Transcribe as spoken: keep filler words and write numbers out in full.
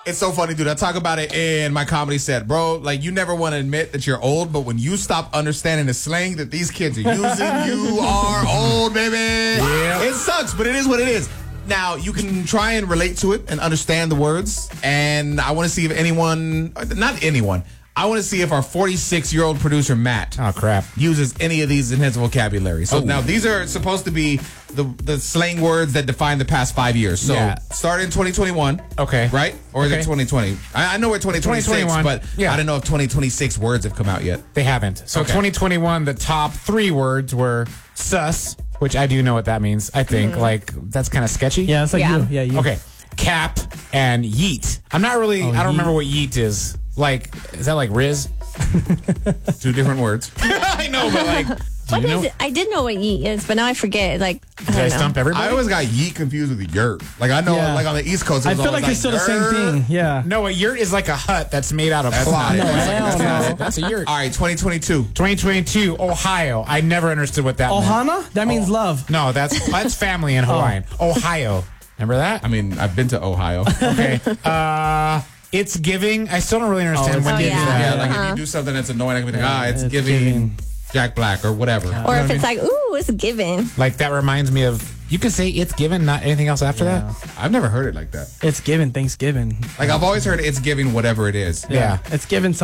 It's so funny, dude. I talk about it in my comedy set, bro. Like, you never want to admit that you're old, but when you stop understanding the slang that these kids are using, you are old, baby. Yeah. It sucks, but it is what it is. Now, you can try and relate to it and understand the words, and I want to see if anyone, not anyone, I want to see if our forty-six-year-old producer, Matt, oh crap, uses any of these in his vocabulary. So oh. now, these are supposed to be the the slang words that define the past five years. So yeah. start in twenty twenty-one. Okay. Right? Or okay. is it twenty twenty? I, I know we're twenty twenty-six, but yeah. I don't know if twenty twenty-six words have come out yet. They haven't. So okay. twenty twenty-one, the top three words were sus, which I do know what that means, I think. Mm. Like, that's kind of sketchy. Yeah, it's like yeah. you. Yeah, you. Okay. Cap and yeet. I'm not really, oh, I don't yeet. remember what yeet is. Like, is that like Riz? Two different words. I know, but like, what is it? I did know what yeet is, but now I forget. Like, I Did I, stump everybody? I always got yeet confused with yurt. Like, I know, yeah. like on the East Coast, it was I feel like, like it's still the same thing. Yeah. No, a yurt is like a hut that's made out of that's ply. Not, no, that's, like, that's, that's, not, that's a yurt. All right, twenty twenty-two. twenty twenty-two, Ohio. I never understood what that Ohana? meant. That means oh. love. No, that's that's family in Hawaiian. Oh. Ohio. Remember that? I mean, I've been to Ohio. Okay. Uh... It's giving. I still don't really understand oh, when oh, you yeah. do that. Yeah, like uh-huh. if you do something that's annoying, I can be like, yeah, ah, it's, it's giving, giving Jack Black or whatever. Yeah. Or if it's I mean? like, ooh, it's giving. Like, that reminds me of, you can say it's given, not anything else after yeah. that? I've never heard it like that. It's given Thanksgiving. Like, I've always heard it's giving whatever it is. Yeah. yeah. It's given